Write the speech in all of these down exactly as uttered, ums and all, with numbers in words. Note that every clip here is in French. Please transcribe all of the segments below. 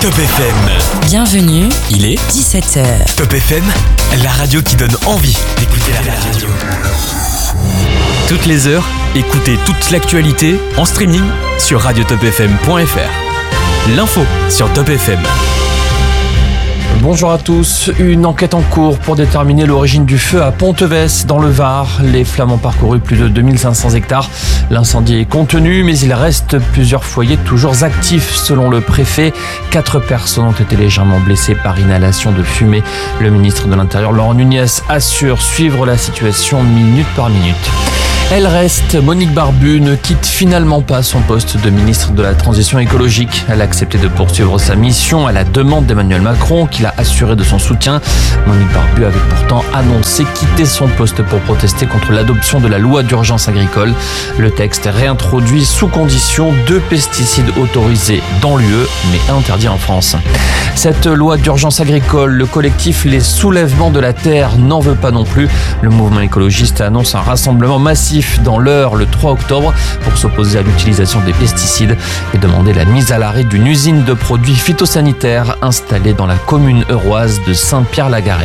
Top F M. Bienvenue, Il est dix-sept heures. Top F M, la radio qui donne envie d'écouter la radio. Toutes les heures, écoutez toute l'actualité en streaming sur radio top f m point f r. L'info sur Top F M. Bonjour à tous. Une enquête en cours pour déterminer l'origine du feu à Pontevès dans le Var. Les flammes ont parcouru plus de deux mille cinq cents hectares. L'incendie est contenu, mais il reste plusieurs foyers toujours actifs selon le préfet. Quatre personnes ont été légèrement blessées par inhalation de fumée. Le ministre de l'Intérieur, Laurent Nunez, assure suivre la situation minute par minute. Elle reste. Monique Barbu ne quitte finalement pas son poste de ministre de la Transition écologique. Elle a accepté de poursuivre sa mission à la demande d'Emmanuel Macron, qui l'a assuré de son soutien. Monique Barbu avait pourtant annoncé quitter son poste pour protester contre l'adoption de la loi d'urgence agricole. Le texte réintroduit sous condition deux pesticides autorisés dans l'U E, mais interdits en France. Cette loi d'urgence agricole, le collectif Les Soulèvements de la Terre n'en veut pas non plus. Le mouvement écologiste annonce un rassemblement massif dans l'Eure le trois octobre pour s'opposer à l'utilisation des pesticides et demander la mise à l'arrêt d'une usine de produits phytosanitaires installée dans la commune euroise de Saint-Pierre-la-Garenne.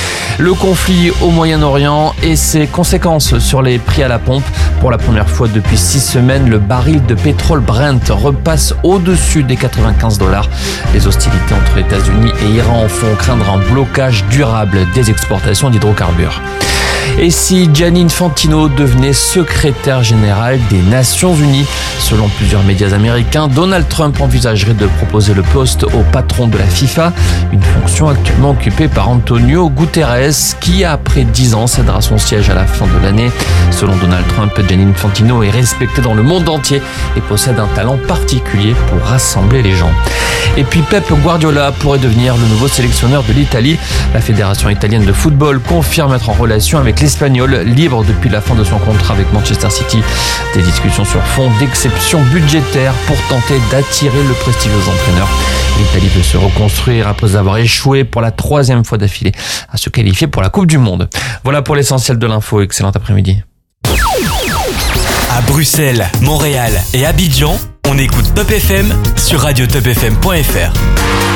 Le conflit au Moyen-Orient et ses conséquences sur les prix à la pompe. Pour la première fois depuis six semaines, le baril de pétrole Brent repasse au-dessus des quatre-vingt-quinze dollars. Les hostilités entre États-Unis et Iran font craindre un blocage durable des exportations d'hydrocarbures. Et si Gianni Infantino devenait secrétaire général des Nations Unies? Selon plusieurs médias américains, Donald Trump envisagerait de proposer le poste au patron de la FIFA, une fonction actuellement occupée par Antonio Guterres, qui après dix ans cédera son siège à la fin de l'année. Selon Donald Trump, Gianni Infantino est respecté dans le monde entier et possède un talent particulier pour rassembler les gens. Et puis Pep Guardiola pourrait devenir le nouveau sélectionneur de l'Italie. La fédération italienne de football confirme être en relation avec l'Espagnol, libre depuis la fin de son contrat avec Manchester City. Des discussions sur fond d'exception budgétaire pour tenter d'attirer le prestigieux entraîneur. L'Italie veut se reconstruire après avoir échoué pour la troisième fois d'affilée à se qualifier pour la Coupe du Monde. Voilà pour l'essentiel de l'info. Excellent après-midi. À Bruxelles, Montréal et Abidjan, on écoute Top F M sur radio top f m point f r.